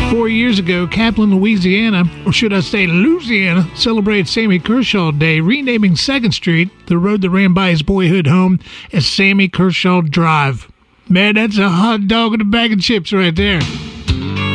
4 years ago, Kaplan, Louisiana, or should I say Louisiana, celebrated Sammy Kershaw Day, renaming 2nd Street, the road that ran by his boyhood home, as Sammy Kershaw Drive. Man, that's a hot dog and a bag of chips right there.